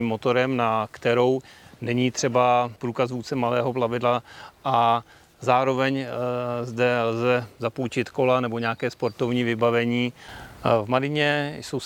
motorem, na kterou není třeba průkaz vůdce malého plavidla a zároveň zde lze zapůjčit kola nebo nějaké sportovní vybavení. V Madině jsou